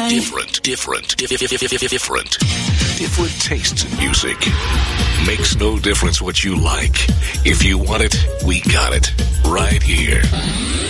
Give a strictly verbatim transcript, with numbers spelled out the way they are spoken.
Bye. Different, different, diff- diff- diff- diff- different. Different tastes in music. Makes no difference what you like. If you want it, we got it. Right here.